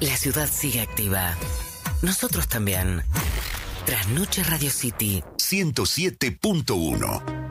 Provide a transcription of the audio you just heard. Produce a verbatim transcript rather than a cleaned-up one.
La ciudad sigue activa. Nosotros también. Trasnoche Radio City ciento siete punto uno.